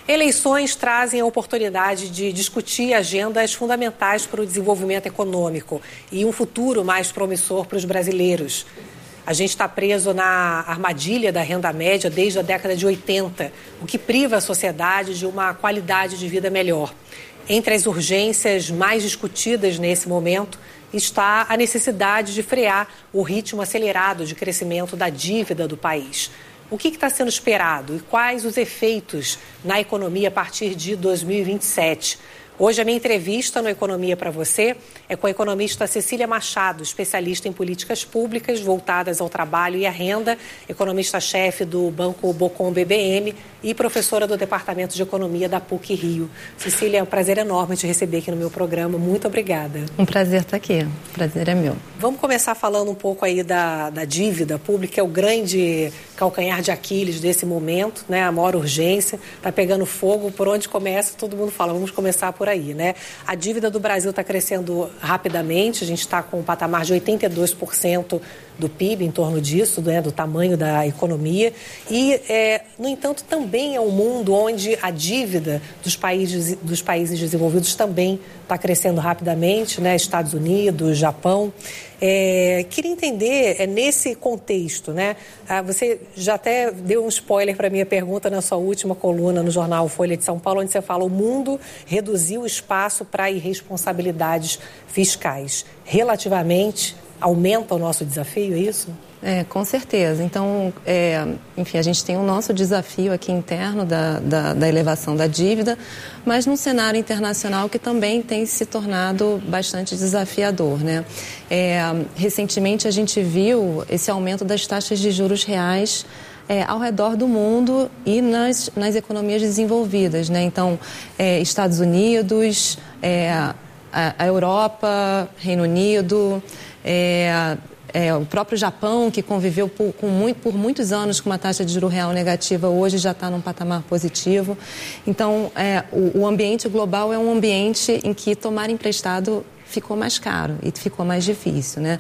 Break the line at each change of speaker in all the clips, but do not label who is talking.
Eleições trazem a oportunidade de discutir agendas fundamentais para o desenvolvimento econômico e um futuro mais promissor para os brasileiros. A gente está preso na armadilha da renda média desde a década de 80, o que priva a sociedade de uma qualidade de vida melhor. Entre as urgências mais discutidas nesse momento está a necessidade de frear o ritmo acelerado de crescimento da dívida do país. O que está sendo esperado e quais os efeitos na economia a partir de 2027? Hoje a minha entrevista no Economia para Você é com a economista Cecília Machado, especialista em políticas públicas voltadas ao trabalho e à renda, economista-chefe do Banco Bocom BBM e professora do Departamento de Economia da PUC Rio. Cecília, é um prazer enorme te receber aqui no meu programa. Muito obrigada.
Um prazer estar aqui. O prazer é meu.
Vamos começar falando um pouco aí da dívida pública, que é o grande calcanhar de Aquiles desse momento, né? A maior urgência, está pegando fogo, por onde começa, todo mundo fala, vamos começar por aí, né? A dívida do Brasil está crescendo rapidamente, a gente está com um patamar de 82% do PIB, em torno disso, né, do tamanho da economia. E, no entanto, também é um mundo onde a dívida dos países desenvolvidos também está crescendo rapidamente, né? Estados Unidos, Japão. Queria entender, nesse contexto, né? Você já até deu um spoiler para a minha pergunta na sua última coluna no jornal Folha de São Paulo, onde você fala: o mundo reduziu o espaço para irresponsabilidades fiscais. Relativamente, aumenta o nosso desafio, é isso?
Com certeza. Então, enfim, a gente tem o nosso desafio aqui interno da elevação da dívida, mas num cenário internacional que também tem se tornado bastante desafiador, né? Recentemente a gente viu esse aumento das taxas de juros reais ao redor do mundo e nas economias desenvolvidas, né? Então, Estados Unidos, a Europa, Reino Unido, o próprio Japão, que conviveu por muitos anos com uma taxa de juro real negativa, hoje já está num patamar positivo. Então, o ambiente global é um ambiente em que tomar emprestado ficou mais caro e ficou mais difícil, né?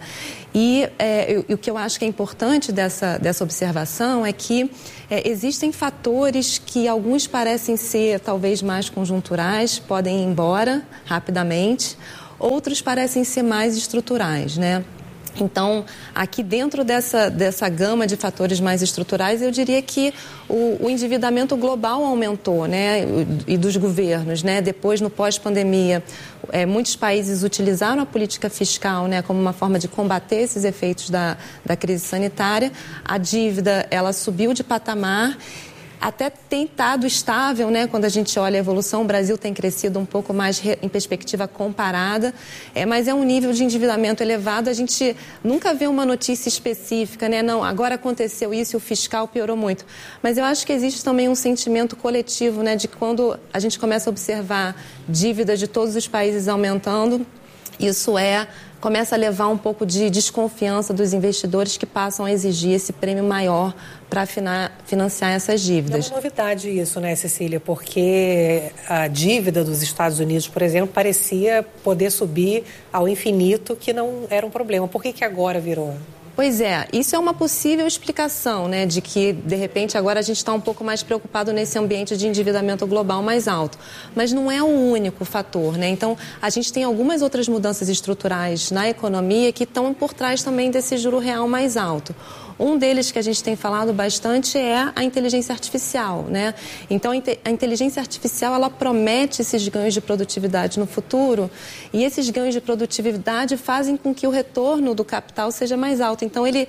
E o que eu acho que é importante dessa observação é que existem fatores que alguns parecem ser talvez mais conjunturais, podem ir embora rapidamente, outros parecem ser mais estruturais, né? Então, aqui dentro dessa gama de fatores mais estruturais, eu diria que o endividamento global aumentou, né? E dos governos, né? Depois, no pós-pandemia, muitos países utilizaram a política fiscal, né, como uma forma de combater esses efeitos da crise sanitária. A dívida, ela subiu de patamar. Até tem estado estável, né? Quando a gente olha a evolução, o Brasil tem crescido um pouco mais em perspectiva comparada, mas é um nível de endividamento elevado. A gente nunca vê uma notícia específica, né? Não, agora aconteceu isso e o fiscal piorou muito. Mas eu acho que existe também um sentimento coletivo, né? De que quando a gente começa a observar dívidas de todos os países aumentando, isso começa a levar um pouco de desconfiança dos investidores que passam a exigir esse prêmio maior para financiar essas dívidas.
É uma novidade isso, né, Cecília? Porque a dívida dos Estados Unidos, por exemplo, parecia poder subir ao infinito, que não era um problema. Por que agora virou?
Pois é, isso é uma possível explicação, né, de que, de repente, agora a gente está um pouco mais preocupado nesse ambiente de endividamento global mais alto. Mas não é o único fator, né? Então, a gente tem algumas outras mudanças estruturais na economia que estão por trás também desse juro real mais alto. Um deles que a gente tem falado bastante é a inteligência artificial, né? Então, a inteligência artificial, ela promete esses ganhos de produtividade no futuro e esses ganhos de produtividade fazem com que o retorno do capital seja mais alto. Então, ele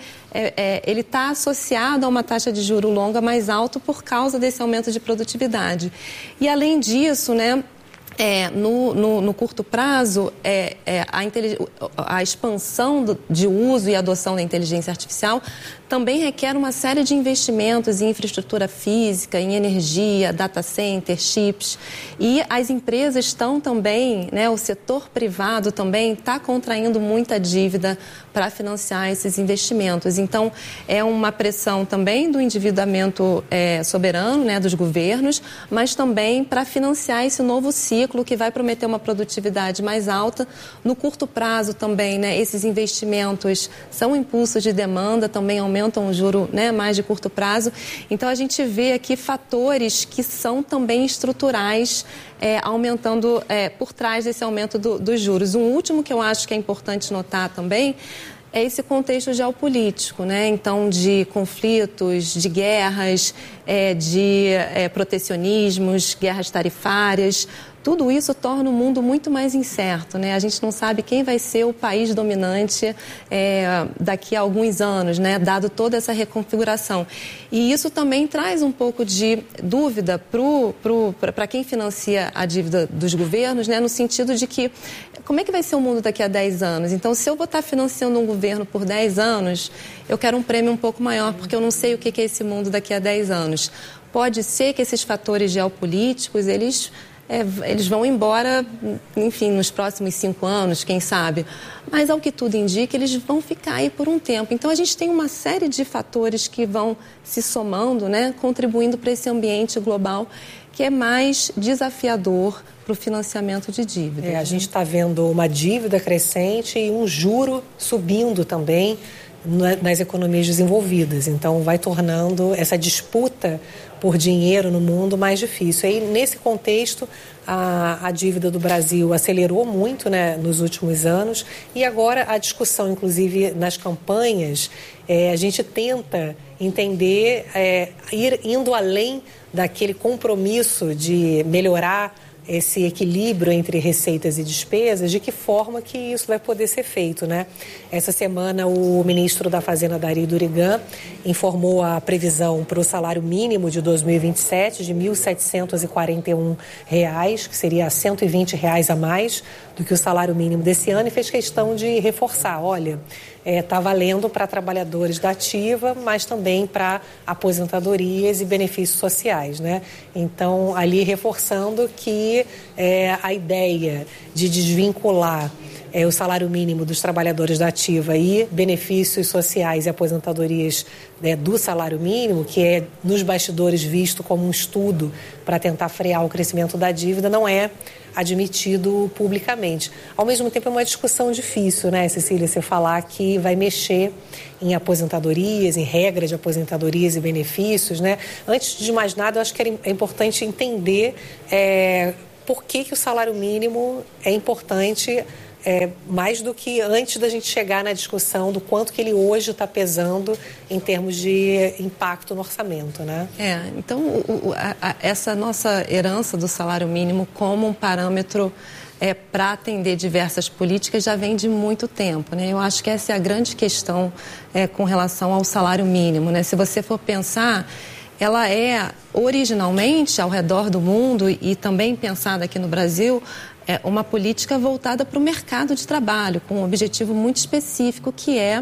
está associado a uma taxa de juro longa mais alta por causa desse aumento de produtividade. E, além disso, né, no curto prazo, a expansão de uso e adoção da inteligência artificial também requer uma série de investimentos em infraestrutura física, em energia, data center, chips. E as empresas estão também, né, o setor privado também está contraindo muita dívida para financiar esses investimentos. Então, é uma pressão também do endividamento soberano, né, dos governos, mas também para financiar esse novo ciclo ciclo que vai prometer uma produtividade mais alta. No curto prazo também, né, esses investimentos são impulsos de demanda, também aumentam o juro, né, mais de curto prazo. Então, a gente vê aqui fatores que são também estruturais, aumentando por trás desse aumento dos juros. Um último que eu acho que é importante notar também é esse contexto geopolítico, né? Então, de conflitos, de guerras, de protecionismos, guerras tarifárias. Tudo isso torna o mundo muito mais incerto, né? A gente não sabe quem vai ser o país dominante daqui a alguns anos, né? Dado toda essa reconfiguração. E isso também traz um pouco de dúvida para quem financia a dívida dos governos, né? No sentido de que, como é que vai ser o mundo daqui a 10 anos? Então, se eu vou estar financiando um governo por 10 anos, eu quero um prêmio um pouco maior, porque eu não sei o que é esse mundo daqui a 10 anos. Pode ser que esses fatores geopolíticos, eles vão embora, enfim, nos próximos 5 anos, quem sabe. Mas, ao que tudo indica, eles vão ficar aí por um tempo. Então, a gente tem uma série de fatores que vão se somando, né, contribuindo para esse ambiente global que é mais desafiador para o financiamento de dívidas.
A gente está vendo uma dívida crescente e um juro subindo também nas economias desenvolvidas. Então, vai tornando essa disputa por dinheiro no mundo mais difícil. E, nesse contexto, a dívida do Brasil acelerou muito, né, nos últimos anos. E agora a discussão, inclusive nas campanhas, a gente tenta entender, indo além daquele compromisso de melhorar esse equilíbrio entre receitas e despesas, de que forma que isso vai poder ser feito, né? Essa semana o ministro da Fazenda, Dari Durigan, informou a previsão para o salário mínimo de 2027 de R$ 1.741, que seria R$ 120 a mais do que o salário mínimo desse ano, e fez questão de reforçar, olha, está valendo para trabalhadores da ativa, mas também para aposentadorias e benefícios sociais, né? Então, ali reforçando que a ideia de desvincular o salário mínimo dos trabalhadores da ativa e benefícios sociais e aposentadorias do salário mínimo, que é nos bastidores visto como um estudo para tentar frear o crescimento da dívida, não é admitido publicamente. Ao mesmo tempo, é uma discussão difícil, né, Cecília, você falar que vai mexer em aposentadorias, em regras de aposentadorias e benefícios, né? Antes de mais nada, eu acho que é importante entender por que o salário mínimo é importante, mais do que antes da gente chegar na discussão do quanto que ele hoje está pesando em termos de impacto no orçamento, né?
Então, essa nossa herança do salário mínimo como um parâmetro para atender diversas políticas já vem de muito tempo, né? Eu acho que essa é a grande questão com relação ao salário mínimo, né? Se você for pensar, ela é originalmente ao redor do mundo e também pensada aqui no Brasil, uma política voltada para o mercado de trabalho, com um objetivo muito específico, que é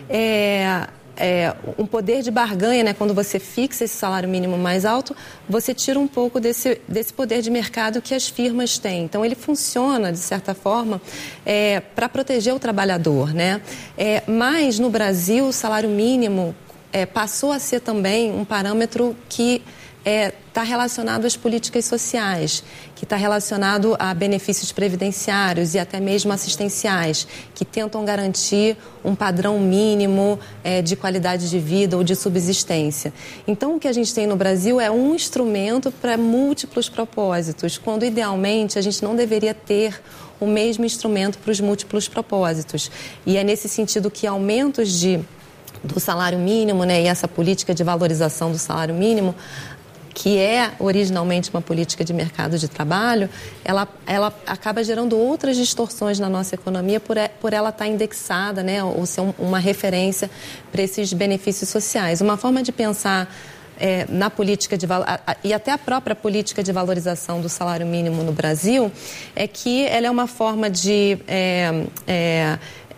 um poder de barganha, né? Quando você fixa esse salário mínimo mais alto, você tira um pouco desse poder de mercado que as firmas têm. Então, ele funciona, de certa forma, para proteger o trabalhador, né? Mas, no Brasil, o salário mínimo passou a ser também um parâmetro que está relacionado às políticas sociais, que está relacionado a benefícios previdenciários e até mesmo assistenciais, que tentam garantir um padrão mínimo de qualidade de vida ou de subsistência. Então, o que a gente tem no Brasil é um instrumento para múltiplos propósitos, quando, idealmente, a gente não deveria ter o mesmo instrumento para os múltiplos propósitos. E é nesse sentido que aumentos do salário mínimo, né, e essa política de valorização do salário mínimo, que é originalmente uma política de mercado de trabalho, ela acaba gerando outras distorções na nossa economia por ela estar indexada, né, ou ser uma referência para esses benefícios sociais. Uma forma de pensar na política e até a própria política de valorização do salário mínimo no Brasil é que ela é uma forma de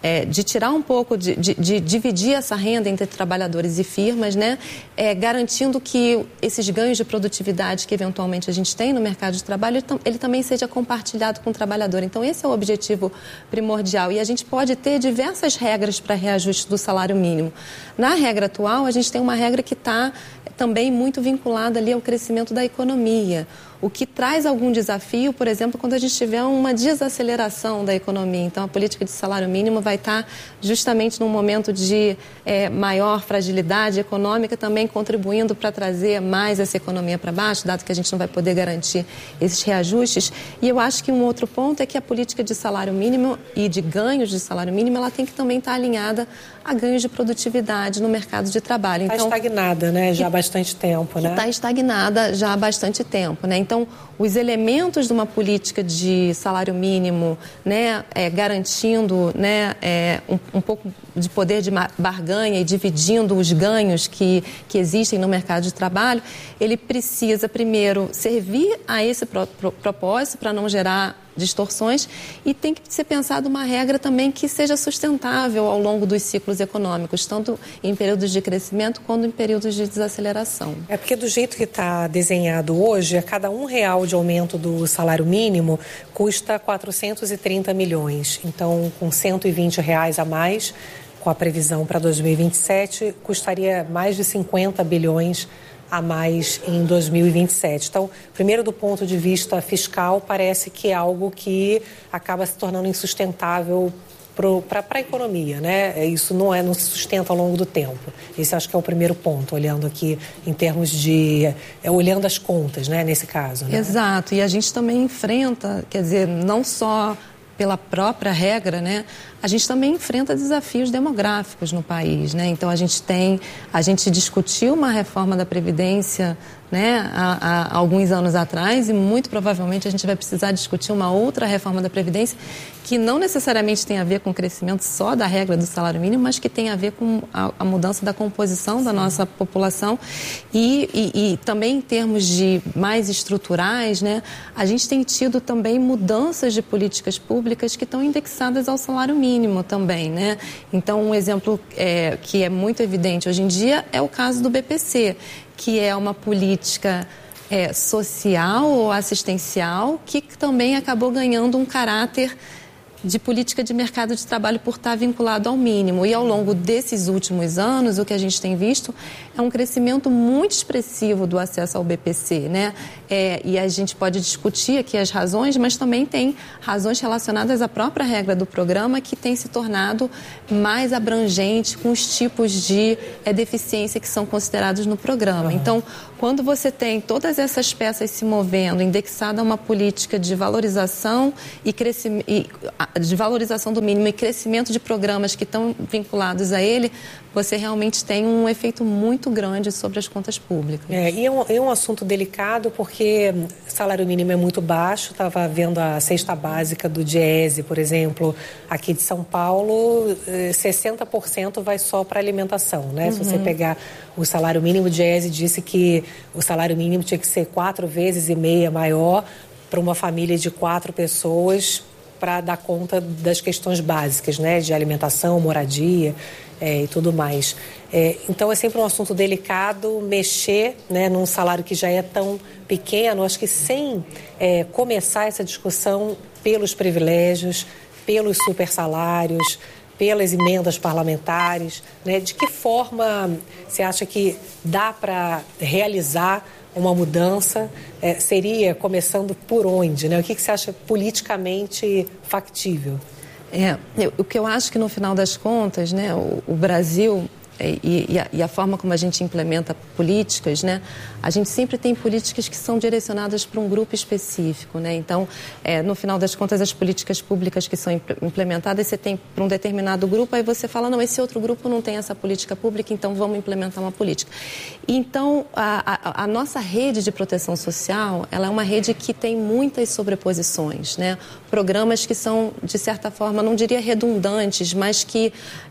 de tirar um pouco, de dividir essa renda entre trabalhadores e firmas, né? Garantindo que esses ganhos de produtividade que eventualmente a gente tem no mercado de trabalho, ele também seja compartilhado com o trabalhador. Então, esse é o objetivo primordial. E a gente pode ter diversas regras para reajuste do salário mínimo. Na regra atual, a gente tem uma regra que está também muito vinculada ali ao crescimento da economia, o que traz algum desafio, por exemplo, quando a gente tiver uma desaceleração da economia. Então, a política de salário mínimo vai estar justamente num momento de maior fragilidade econômica, também contribuindo para trazer mais essa economia para baixo, dado que a gente não vai poder garantir esses reajustes. E eu acho que um outro ponto é que a política de salário mínimo e de ganhos de salário mínimo, ela tem que também estar alinhada a ganhos de produtividade no mercado de trabalho.
Está estagnada, né? Já há bastante tempo, né?
Está estagnada já há bastante tempo, né? Então, os elementos de uma política de salário mínimo, né, garantindo, né, um pouco de poder de barganha e dividindo os ganhos que existem no mercado de trabalho, ele precisa, primeiro, servir a esse propósito para não gerar distorções e tem que ser pensado uma regra também que seja sustentável ao longo dos ciclos econômicos, tanto em períodos de crescimento quanto em períodos de desaceleração.
É porque do jeito que está desenhado hoje, a cada R$1 de aumento do salário mínimo custa 430 milhões. Então, com R$120 a mais, com a previsão para 2027, custaria mais de 50 bilhões a mais em 2027. Então, primeiro, do ponto de vista fiscal, parece que é algo que acaba se tornando insustentável para a economia, né? Isso não se sustenta ao longo do tempo. Esse acho que é o primeiro ponto, olhando aqui em termos de... olhando as contas, né, nesse caso. Né?
Exato, e a gente também enfrenta, quer dizer, não só pela própria regra, né? A gente também enfrenta desafios demográficos no país, né? Então, a gente discutiu uma reforma da Previdência, né, há alguns anos atrás, e muito provavelmente a gente vai precisar discutir uma outra reforma da Previdência que não necessariamente tem a ver com o crescimento só da regra do salário mínimo, mas que tem a ver com a mudança da composição da nossa população e também em termos de mais estruturais, né, a gente tem tido também mudanças de políticas públicas que estão indexadas ao salário mínimo também, né? Então, um exemplo que é muito evidente hoje em dia é o caso do BPC, que é uma política social ou assistencial que também acabou ganhando um caráter de política de mercado de trabalho por estar vinculado ao mínimo. E ao longo desses últimos anos, o que a gente tem visto é um crescimento muito expressivo do acesso ao BPC, né? E a gente pode discutir aqui as razões, mas também tem razões relacionadas à própria regra do programa que tem se tornado mais abrangente com os tipos de deficiência que são considerados no programa. Então, quando você tem todas essas peças se movendo, indexada a uma política de valorização de valorização do mínimo e crescimento de programas que estão vinculados a ele, você realmente tem um efeito muito grande sobre as contas públicas.
E é um assunto delicado porque o salário mínimo é muito baixo. Estava vendo a cesta básica do Diese, por exemplo, aqui de São Paulo, 60% vai só para alimentação, né? Se você pegar o salário mínimo, o Diese disse que o salário mínimo tinha que ser 4,5 vezes maior para uma família de 4 pessoas para dar conta das questões básicas, né, de alimentação, moradia e tudo mais. Então, é sempre um assunto delicado mexer, né, num salário que já é tão pequeno. Acho que sem começar essa discussão pelos privilégios, pelos supersalários, pelas emendas parlamentares, né, de que forma você acha que dá para realizar uma mudança, seria começando por onde, né? O que você acha politicamente factível?
O que eu acho que no final das contas, né, o Brasil e a forma como a gente implementa políticas, né, a gente sempre tem políticas que são direcionadas para um grupo específico, né? Então, no final das contas, as políticas públicas que são implementadas, você tem para um determinado grupo, aí você fala, não, esse outro grupo não tem essa política pública, então vamos implementar uma política. Então, a nossa rede de proteção social, ela é uma rede que tem muitas sobreposições, né? Programas que são, de certa forma, não diria redundantes, mas que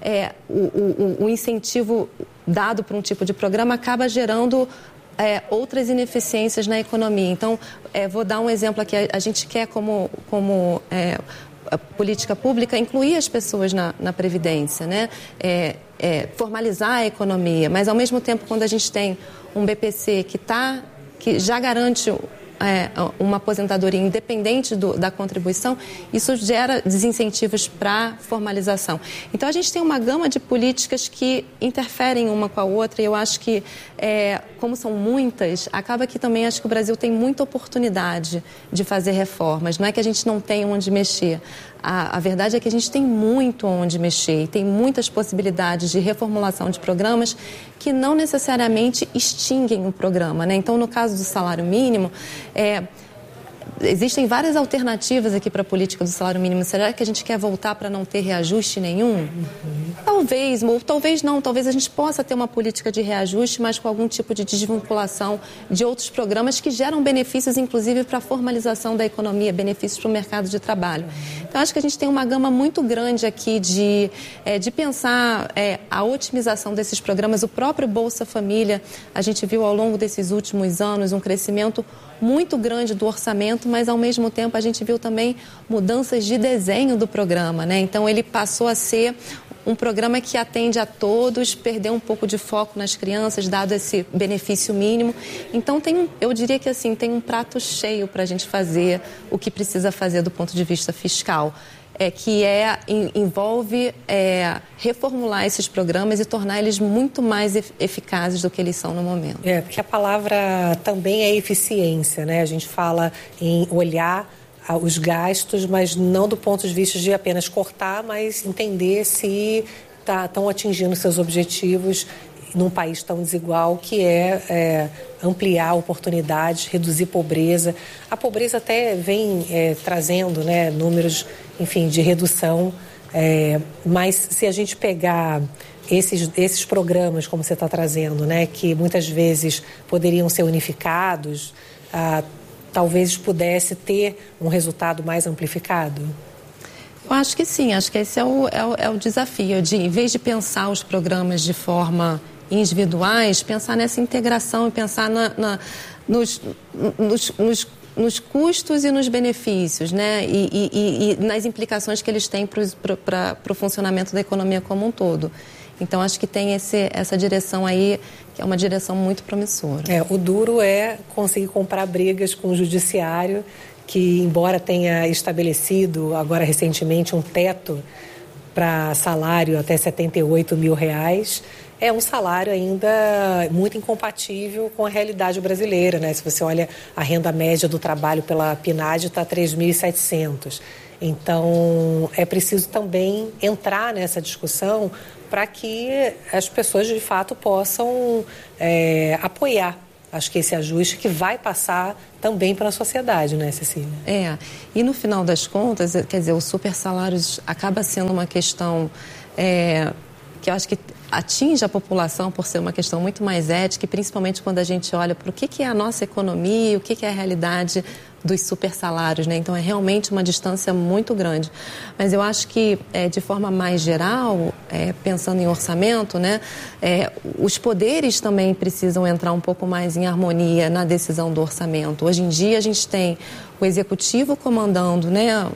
o incentivo dado para um tipo de programa acaba gerando outras ineficiências na economia. Então, vou dar um exemplo aqui. A gente quer como a política pública incluir as pessoas na Previdência, né? Formalizar a economia, mas ao mesmo tempo quando a gente tem um BPC que já garante uma aposentadoria independente da contribuição, isso gera desincentivos para formalização. Então, a gente tem uma gama de políticas que interferem uma com a outra e eu acho que, como são muitas, acaba que também acho que o Brasil tem muita oportunidade de fazer reformas. Não é que a gente não tem onde mexer. A verdade é que a gente tem muito onde mexer e tem muitas possibilidades de reformulação de programas que não necessariamente extinguem o programa, né? Então, no caso do salário mínimo, existem várias alternativas aqui para a política do salário mínimo. Será que a gente quer voltar para não ter reajuste nenhum? Talvez, ou talvez não. Talvez a gente possa ter uma política de reajuste, mas com algum tipo de desvinculação de outros programas que geram benefícios, inclusive para a formalização da economia, benefícios para o mercado de trabalho. Então, acho que a gente tem uma gama muito grande aqui de pensar a otimização desses programas. O próprio Bolsa Família, a gente viu ao longo desses últimos anos um crescimento muito grande do orçamento, mas ao mesmo tempo a gente viu também mudanças de desenho do programa, né? Então ele passou a ser um programa que atende a todos, perdeu um pouco de foco nas crianças, dado esse benefício mínimo. Então eu diria que assim, tem um prato cheio para a gente fazer o que precisa fazer do ponto de vista fiscal. Envolve reformular esses programas e tornar eles muito mais eficazes do que eles são no momento.
Porque a palavra também é eficiência, né? A gente fala em olhar os gastos, mas não do ponto de vista de apenas cortar, mas entender se estão atingindo seus objetivos num país tão desigual, que ampliar oportunidades, reduzir pobreza. A pobreza até vem trazendo, né, números, enfim, de redução, mas se a gente pegar esses programas, como você está trazendo, né, que muitas vezes poderiam ser unificados, talvez pudesse ter um resultado mais amplificado?
Eu acho que sim, acho que esse é o desafio, em vez de pensar os programas de forma individuais, pensar nessa integração e pensar nos custos e nos benefícios, né? E nas implicações que eles têm para o funcionamento da economia como um todo. Então, acho que tem essa direção aí, que é uma direção muito promissora.
O duro é conseguir comprar brigas com o judiciário, que, embora tenha estabelecido agora recentemente um teto para salário até R$78 mil, é um salário ainda muito incompatível com a realidade brasileira, né? Se você olha a renda média do trabalho pela PNAD, está 3.700. Então, é preciso também entrar nessa discussão para que as pessoas, de fato, possam apoiar, acho que esse ajuste que vai passar também para a sociedade, né, Cecília?
E no final das contas, quer dizer, o super salários acaba sendo uma questão que eu acho que atinge a população por ser uma questão muito mais ética, e principalmente quando a gente olha para o que é a nossa economia, o que é a realidade dos super salários, né? Então, é realmente uma distância muito grande. Mas eu acho que, de forma mais geral, pensando em orçamento, né, os poderes também precisam entrar um pouco mais em harmonia na decisão do orçamento. Hoje em dia, a gente tem o executivo comandando, né,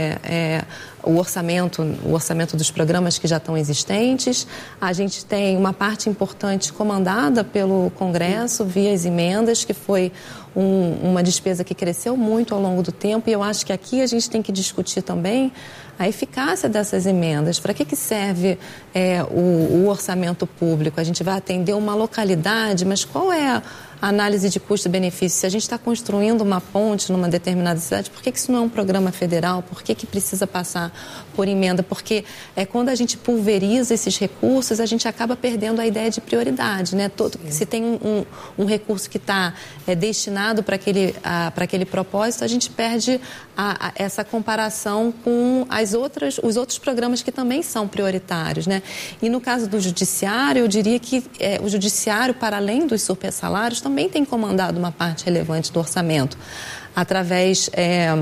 o orçamento dos programas que já estão existentes. A gente tem uma parte importante comandada pelo Congresso via as emendas, que foi uma despesa que cresceu muito ao longo do tempo, e eu acho que aqui a gente tem que discutir também a eficácia dessas emendas. Para que serve o orçamento público? A gente vai atender uma localidade, mas qual é a análise de custo-benefício? Se a gente está construindo uma ponte numa determinada cidade, por que isso não é um programa federal? Por que precisa passar por emenda? Porque quando a gente pulveriza esses recursos, a gente acaba perdendo a ideia de prioridade, né? Se tem um recurso que está destinado para aquele propósito, a gente perde essa comparação com os outros programas que também são prioritários, né? E no caso do judiciário, eu diria que o judiciário, para além dos supersalários, também tem comandado uma parte relevante do orçamento, através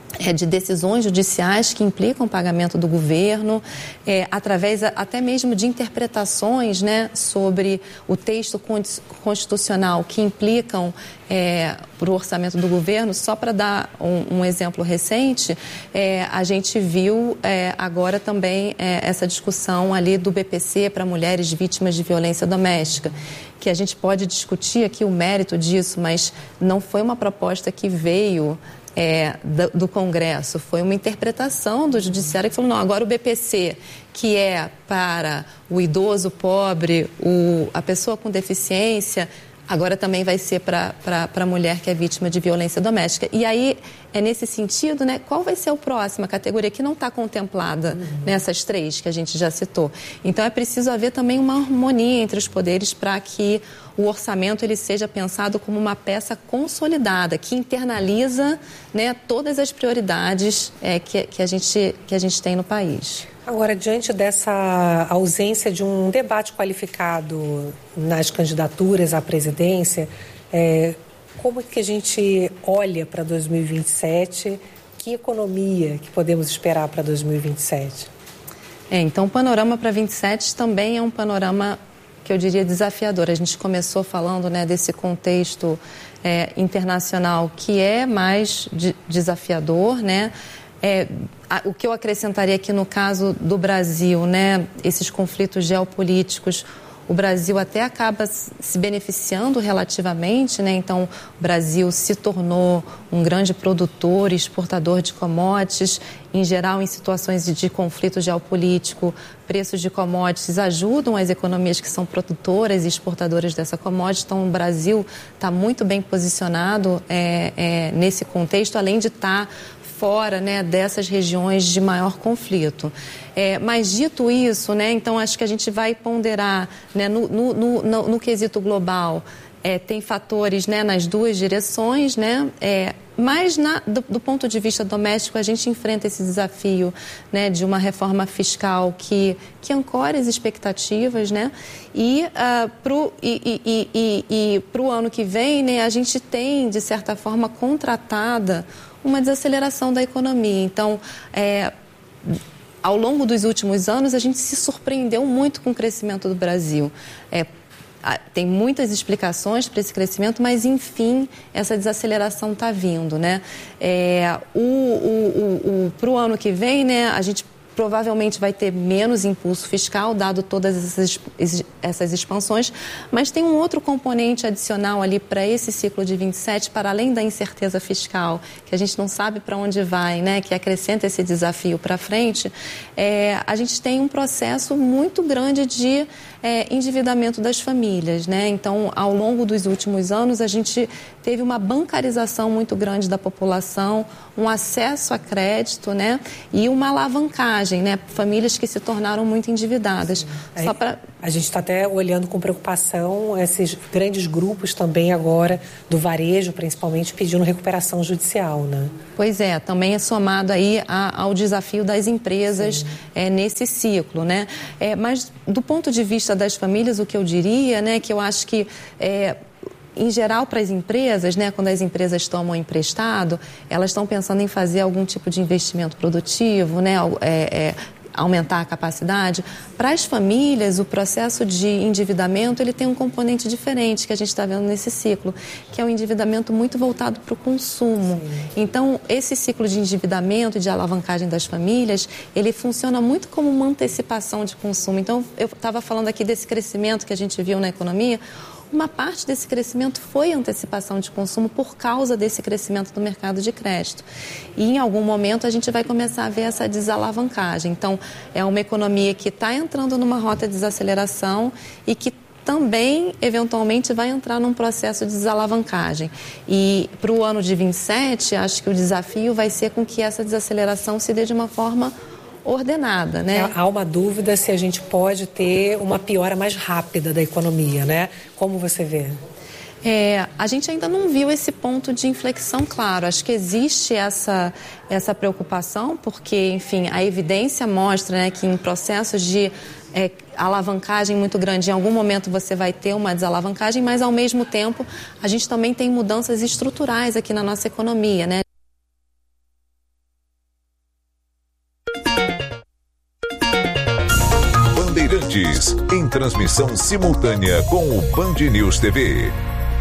de decisões judiciais que implicam o pagamento do governo, através até mesmo de interpretações, né, sobre o texto constitucional que implicam para o orçamento do governo. Só para dar um exemplo recente, a gente viu agora também essa discussão ali do BPC para mulheres vítimas de violência doméstica, que a gente pode discutir aqui o mérito disso, mas não foi uma proposta que veio do Congresso, foi uma interpretação do Judiciário que falou, não, agora o BPC, que é para o idoso pobre, a pessoa com deficiência, agora também vai ser para a mulher que é vítima de violência doméstica. E aí, nesse sentido, né, qual vai ser a próxima categoria que não está contemplada nessas três que a gente já citou? Então, é preciso haver também uma harmonia entre os poderes para que o orçamento ele seja pensado como uma peça consolidada, que internaliza, né, todas as prioridades que a gente tem no país.
Agora, diante dessa ausência de um debate qualificado nas candidaturas à presidência, como que a gente olha para 2027? Que economia que podemos esperar para 2027?
Então, o panorama para 2027 também é um panorama que eu diria desafiador. A gente começou falando, né, desse contexto internacional que é mais desafiador, né? O que eu acrescentaria aqui no caso do Brasil, né, esses conflitos geopolíticos, o Brasil até acaba se beneficiando relativamente, né? Então, o Brasil se tornou um grande produtor e exportador de commodities. Em geral, em situações de conflito geopolítico, preços de commodities ajudam as economias que são produtoras e exportadoras dessa commodity. Então, o Brasil está muito bem posicionado nesse contexto, além de estar fora, né, dessas regiões de maior conflito. Mas dito isso, né, então acho que a gente vai ponderar, né, no quesito global, tem fatores, né, nas duas direções, né, mas do ponto de vista doméstico a gente enfrenta esse desafio, né, de uma reforma fiscal que ancore as expectativas, né, e para o ano que vem, né, a gente tem de certa forma contratada uma desaceleração da economia. Então, ao longo dos últimos anos, a gente se surpreendeu muito com o crescimento do Brasil. Tem muitas explicações para esse crescimento, mas, enfim, essa desaceleração está vindo, né? Para o ano que vem, né, a gente provavelmente vai ter menos impulso fiscal, dado todas essas expansões, mas tem um outro componente adicional ali para esse ciclo de 27, para além da incerteza fiscal, que a gente não sabe para onde vai, né, que acrescenta esse desafio para frente. A gente tem um processo muito grande de endividamento das famílias, né? Então, ao longo dos últimos anos, a gente teve uma bancarização muito grande da população, um acesso a crédito, né, e uma alavancagem, né, famílias que se tornaram muito endividadas.
A gente está até olhando com preocupação esses grandes grupos também agora, do varejo principalmente, pedindo recuperação judicial, né?
Pois é, também é somado aí ao desafio das empresas nesse ciclo, né? Mas do ponto de vista das famílias, o que eu diria, né, que eu acho que em geral, para as empresas, né, quando as empresas tomam emprestado, elas estão pensando em fazer algum tipo de investimento produtivo, né, aumentar a capacidade. Para as famílias, o processo de endividamento ele tem um componente diferente que a gente está vendo nesse ciclo, que é um endividamento muito voltado para o consumo. Sim. Então, esse ciclo de endividamento e de alavancagem das famílias, ele funciona muito como uma antecipação de consumo. Então, eu estava falando aqui desse crescimento que a gente viu na economia. Uma parte desse crescimento foi antecipação de consumo por causa desse crescimento do mercado de crédito. E em algum momento a gente vai começar a ver essa desalavancagem. Então, é uma economia que está entrando numa rota de desaceleração e que também, eventualmente, vai entrar num processo de desalavancagem. E para o ano de 27, acho que o desafio vai ser com que essa desaceleração se dê de uma forma ordenada, né?
Há uma dúvida se a gente pode ter uma piora mais rápida da economia, né? Como você vê?
A gente ainda não viu esse ponto de inflexão claro. Acho que existe essa preocupação, porque, enfim, a evidência mostra, né, que em processos de alavancagem muito grande, em algum momento você vai ter uma desalavancagem, mas, ao mesmo tempo, a gente também tem mudanças estruturais aqui na nossa economia, né?
Bandeirantes, em transmissão simultânea com o Band News TV.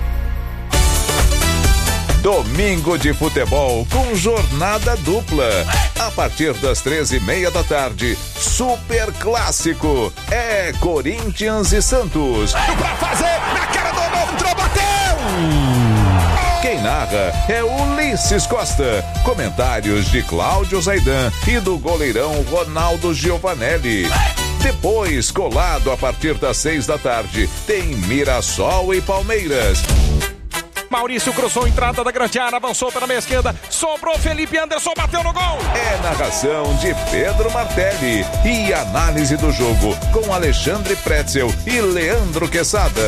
Domingo de futebol com jornada dupla. A partir das 13h30 da tarde, Super Clássico. É Corinthians e Santos.
Pra fazer, na cara do gol, entrou, bateu!
Quem narra é Ulisses Costa. Comentários de Cláudio Zaidan e do goleirão Ronaldo Giovanelli. Depois, colado a partir das 6 da tarde, tem Mirassol e Palmeiras.
Maurício cruzou, entrada da grande área, avançou para a meia esquerda, sobrou Felipe Anderson, bateu no gol.
É narração de Pedro Martelli e análise do jogo com Alexandre Pretzel e Leandro Quesada.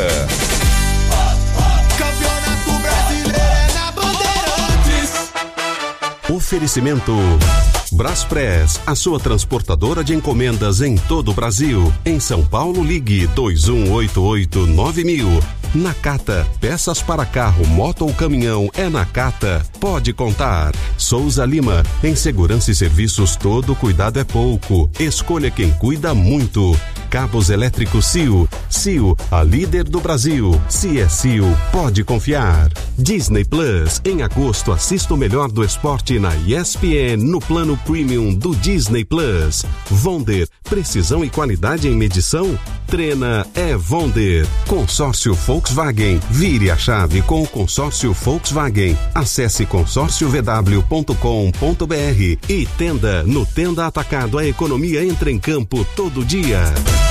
Campeonato Brasileiro é na Bandeirantes.
Oferecimento Braspress, a sua transportadora de encomendas em todo o Brasil. Em São Paulo, ligue 2188-9000. Nakata, peças para carro, moto ou caminhão, é Nakata. Pode contar. Souza Lima, em segurança e serviços todo cuidado é pouco. Escolha quem cuida muito. Cabos elétricos CIO. CIO, a líder do Brasil. Se é CIO, pode confiar. Disney Plus, em agosto assista o melhor do esporte na ESPN no plano Premium do Disney Plus. Vonder, precisão e qualidade em medição? Treina é Vonder. Consórcio Volkswagen. Vire a chave com o consórcio Volkswagen. Acesse consórciovw.com.br e Tenda. No Tenda Atacado, a economia entra em campo todo dia.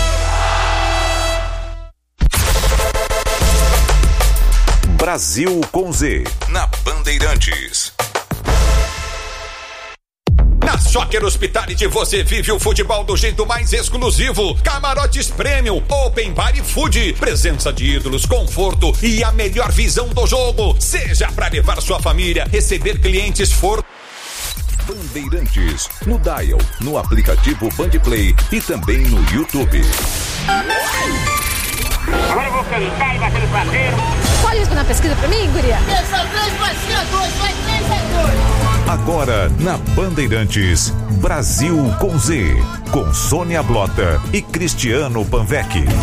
Brasil com Z, na Bandeirantes.
Na Soccer Hospitality você vive o futebol do jeito mais exclusivo. Camarotes Premium, Open Bar e Food, presença de ídolos, conforto e a melhor visão do jogo. Seja para levar sua família, receber clientes
Bandeirantes, no Dial, no aplicativo Bandplay e também no YouTube.
Agora eu vou cantar e bater no prateiro.
Olha isso na pesquisa pra mim, guria.
Essa vez vai ser 2, vai 3 a 2.
Agora, na Bandeirantes, Brasil com Z, com Sônia Blota e Cristiano Panvec.